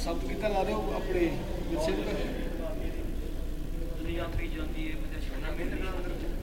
ਸ਼ਬਦ ਕੀਤਾ ਲਾ ਦਿਓ ਆਪਣੇ ਵਿਰਸੇ ਨੂੰ। ਯਾਤਰੀ ਜਾਂਦੀ ਹੈ